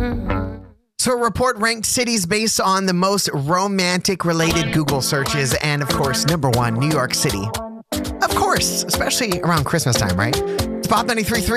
So a report ranked cities based on the most romantic related Google searches. And of course, number one, New York City. Of course, especially around Christmas time, right? It's Pop 93.3.